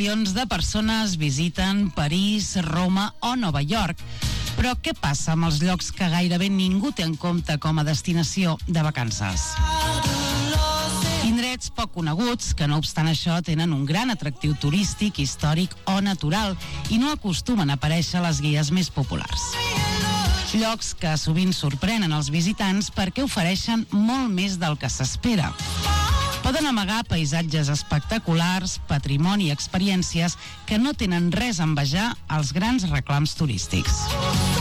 Milions de persones visiten París, Roma o Nova York. Però què passa amb els llocs que gairebé ningú té en compte com a destinació de vacances? Indrets poc coneguts, que no obstant això tenen un gran atractiu turístic, històric o natural i no acostumen a aparèixer a les guies més populars. Llocs que sovint sorprenen els visitants perquè ofereixen molt més del que s'espera. Poden amagar paisatges espectaculars, patrimoni i experiències que no tenen res a envejar als grans reclams turístics.